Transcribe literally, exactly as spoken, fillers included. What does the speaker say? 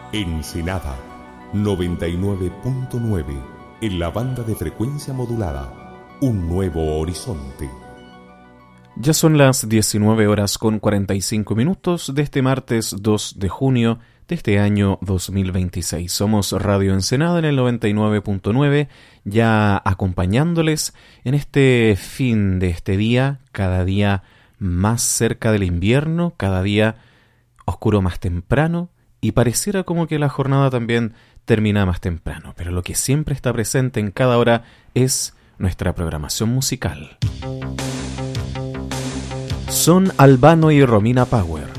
Ensenada noventa y nueve punto nueve en la banda de frecuencia modulada. Un nuevo horizonte. Ya son las diecinueve horas con cuarenta y cinco minutos de este martes dos de junio de este año dos mil veintiséis. Somos Radio Ensenada en el noventa y nueve punto nueve, ya acompañándoles en este fin de este día, cada día más cerca del invierno, cada día oscuro más temprano, y pareciera como que la jornada también termina más temprano, pero lo que siempre está presente en cada hora es nuestra programación musical. Son Albano y Romina Power,